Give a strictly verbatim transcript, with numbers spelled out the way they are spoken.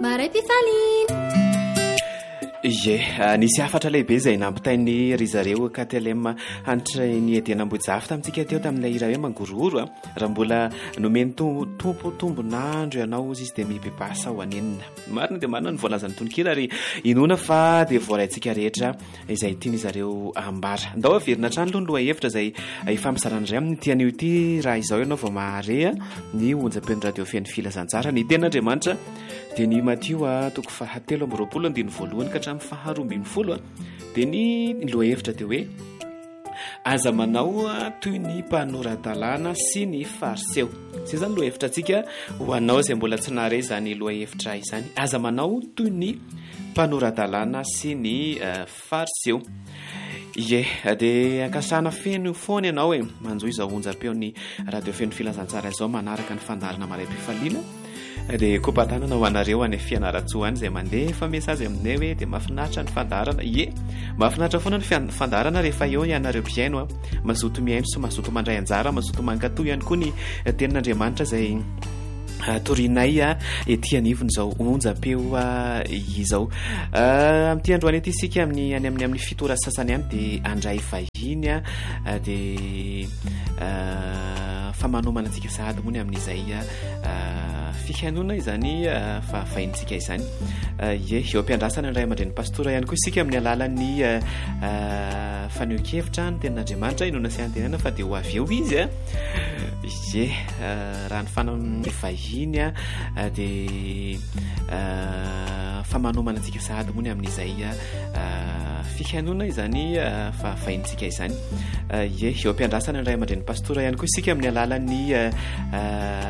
Marai-pifaliana. Ie, nisy hafatra lehibe izay nampitainy ry zareo K T L M hanitra ny Edianambohijafy tamintsika teo tamin'ilay ira hoe mangorohoro raha mbola nomeny tompo tombonandro ianao izy dia mibebasa ho anenina. Marina dia marina ny voalazan'ny tononkira ary inona fa dia voaraintsika rehetra izay tiany zareo ambara. Ndao averina trano aloha ny loha hevitra izay ifampizaran'ny iray amin'ny tian'io ity raha izao ianao vao mahare ny onjam-peny radio feny filazantsara ny ten'Andriamanitra dia ny Matio toko fahatelo amby roapolo andiny voalohany ka hatramin'ny faharoa ambin'ny folo dia ny lohahevitra dia hoe aza manao toy ny mpanoradalàna sy ny fariseho. Izay izany lohahevitra antsika ho anao izay mbola tsy nahare izany lohahevitra izany. Aza manao toy ny mpanoradalàna sy ny uh, fariseho. Ie, dia ankasana feno foana ianao e manjoy izao onjam-peo ny radio feno filazantsara izao manaraka ny fandarana maray-pifaliana dia kopatanana ho anareo any fianaratsoany izay mandeha fa mesazy aminay hoe dia mahafinaritra ny fandarana. Ie, mahafinaritra foana ny fandarana rehefa eo ianareo mpiaino mazoto miaino sy mazoto mandray anjara, mazoto mankatoy ihany koa ny tenin'Andriamanitra izay torinay ety anivon'izao onjam-peo izao. Amin'ity androany ety isika amin'ny any amin'ny amin'ny fitora sasany ihany dia andray vahiny dia famanomana antsika sahady moa ny amin'izay fihainona izany fa vahintsika izany. Ie, eo am-piandrasana ny ray aman-dren'ny pastora ihany koa isika amin'ny alalan'ny faneho-kevitra ny tenin'Andriamanitra inona sy antenana fa dia ho avy eo izy. Ie, raha ny fanamny vahiny dia famanomana antsika sahady moa ny amin'izay fihainona izany fa vahintsika izany. Ie, eo am-piandrasana ny ray aman-dren'ny pastora ihany koa isika amin'ny alalan'ny